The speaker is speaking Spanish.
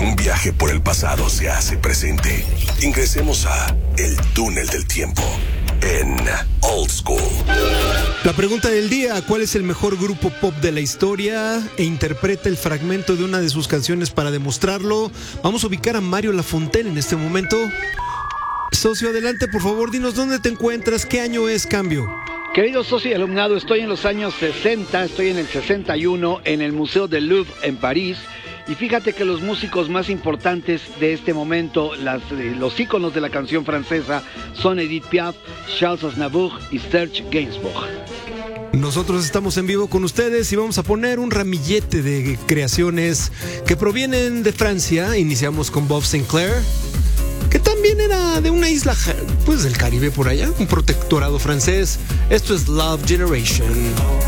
Un viaje por el pasado se hace presente. Ingresemos a El Túnel del Tiempo en Old School. La pregunta del día: ¿cuál es el mejor grupo pop de la historia? E interpreta el fragmento de una de sus canciones para demostrarlo. Vamos a ubicar a Mario Lafontaine en este momento. Socio, adelante, por favor, dinos dónde te encuentras, qué año es, Cambio. Querido socio y alumnado, estoy en los años 60, estoy en el 61, en el Museo del Louvre en París. Y fíjate que los músicos más importantes de este momento, los íconos de la canción francesa, son Edith Piaf, Charles Aznavour y Serge Gainsbourg. Nosotros estamos en vivo con ustedes y vamos a poner un ramillete de creaciones que provienen de Francia. Iniciamos con Bob Sinclair, que también era de una isla, pues del Caribe por allá, un protectorado francés. Esto es Love Generation.